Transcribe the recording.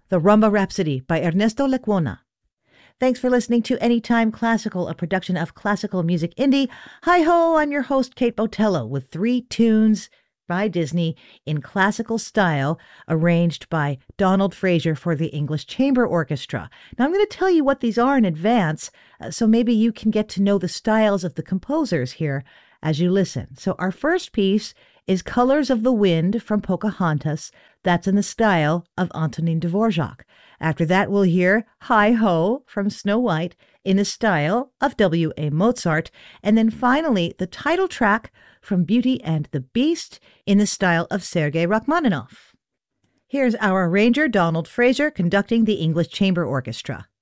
the Rumba Rhapsody by Ernesto Lecuona. Thanks for listening to Anytime Classical, a production of Classical Music Indie. Hi-ho, I'm your host, Kate Botello, with 3 tunes by Disney in classical style, arranged by Donald Fraser for the English Chamber Orchestra. Now, I'm going to tell you what these are in advance, so maybe you can get to know the styles of the composers here as you listen. So our first piece is Colors of the Wind from Pocahontas. That's in the style of Antonin Dvorak. After that, we'll hear Hi-Ho from Snow White in the style of W.A. Mozart. And then finally, the title track from Beauty and the Beast in the style of Sergei Rachmaninoff. Here's our arranger, Donald Fraser, conducting the English Chamber Orchestra.